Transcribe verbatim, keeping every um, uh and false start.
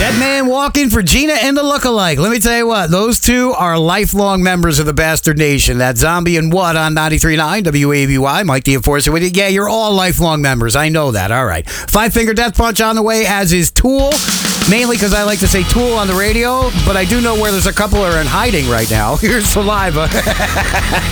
Dead Man Walking for Gina and the Lookalike. Let me tell you what, those two are lifelong members of the Bastard Nation. That Zombie and What on ninety-three point nine W A B Y. Mike the Enforcer with you. Yeah, you're all lifelong members. I know that. All right. Five Finger Death Punch on the way, as is Tool. Mainly because I like to say Tool on the radio, but I do know where there's a couple are in hiding right now. Here's Saliva.